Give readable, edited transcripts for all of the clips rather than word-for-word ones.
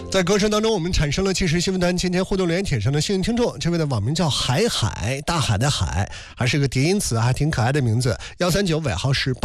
在歌声当中，我们产生了即时新闻团今天互动留言帖上的幸运听众，这位的网名叫海海，大海的海，还是个叠音词，还挺可爱的名字。139尾号是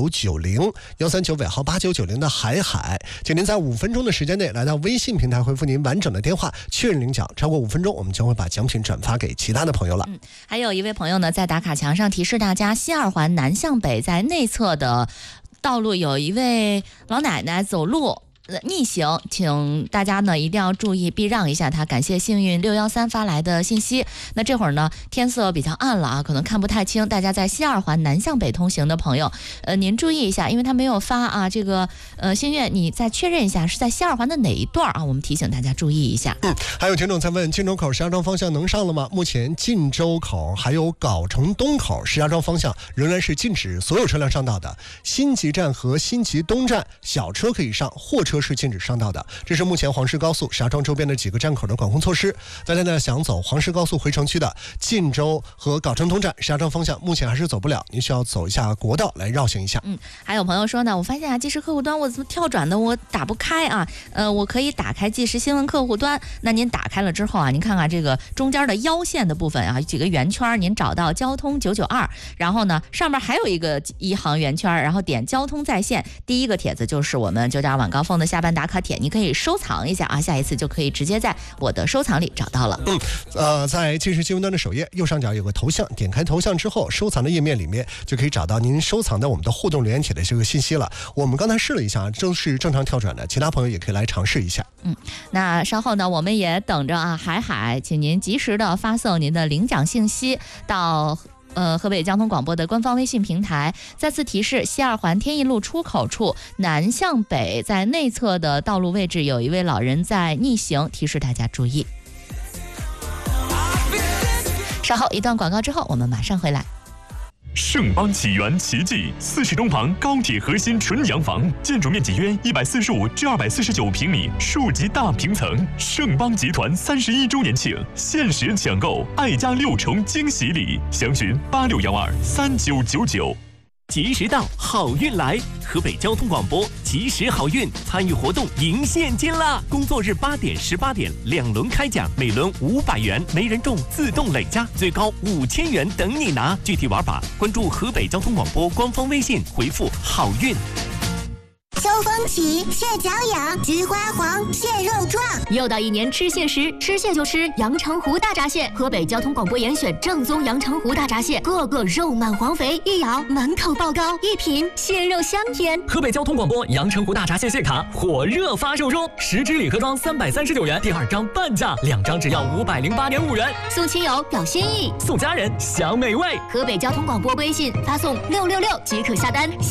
8990，139尾号8990的海海，请您在5分钟的时间内来到微信平台回复您完整的电话，确认领奖。超过5分钟，我们将会把奖品转发给其他的朋友了。 还有一位朋友呢，在打卡墙上提示大家，西二环南向北在内侧的道路有一位老奶奶走路逆行，请大家呢一定要注意避让一下他。感谢幸运613发来的信息。那这会儿呢天色比较暗了啊，可能看不太清，大家在西二环南向北通行的朋友您注意一下，因为他没有发啊这个幸运，你再确认一下是在西二环的哪一段啊，我们提醒大家注意一下。 还有听众在问晋州口石家庄方向能上了吗？目前晋州口还有藁城东口石家庄方向仍然是禁止所有车辆上道的，新集站和新集东站小车可以上，货车是禁止上道的。这是目前黄石高速石家庄周边的几个站口的管控措施。大家呢想走黄石高速回城区的晋州和藁城东站石家庄方向目前还是走不了，您需要走一下国道来绕行一下。 还有朋友说呢，我发现啊即时客户端我怎么跳转的我打不开啊，我可以打开即时新闻客户端，那您打开了之后啊，您看看这个中间的腰线的部分啊，几个圆圈，您找到交通992，然后呢上面还有一行圆圈，然后点交通在线，第一个帖子就是我们9点晚高峰的下班打卡帖，你可以收藏一下啊，下一次就可以直接在我的收藏里找到了。 在即时新闻端的首页右上角有个头像，点开头像之后，收藏的页面里面就可以找到您收藏的我们的互动留言帖的这个信息了。我们刚才试了一下，都是正常跳转的，其他朋友也可以来尝试一下。 那稍后呢，我们也等着啊，海海，请您及时的发送您的领奖信息到河北交通广播的官方微信平台。再次提示，西二环天意路出口处南向北在内侧的道路位置有一位老人在逆行，提示大家注意。稍后一段广告之后，我们马上回来。 盛邦起源奇迹40东旁高铁核心纯洋房，建筑面积约145至249平米，数级大平层。盛邦集团31周年庆，限时抢购爱家6重惊喜礼，详询86123999。 及时到，好运来！河北交通广播及时好运参与活动赢现金啦！工作日8点、18点2轮开奖，每轮500元，没人中自动累加，最高5000元等你拿。具体玩法关注河北交通广播官方微信，回复好运。 秋风起，蟹脚痒，菊花黄，蟹肉壮。 又到一年吃蟹时，吃蟹就吃阳澄湖大闸蟹。河北交通广播严选正宗阳澄湖大闸蟹，个个肉满黄肥，一咬满口爆膏，一品蟹肉香甜。 河北交通广播阳澄湖大闸蟹蟹卡火热发售中，10支礼盒装339元，第2张半价，2张只要508.5元。 送亲友表心意， 送家人享美味。 河北交通广播微信发送666即可下单。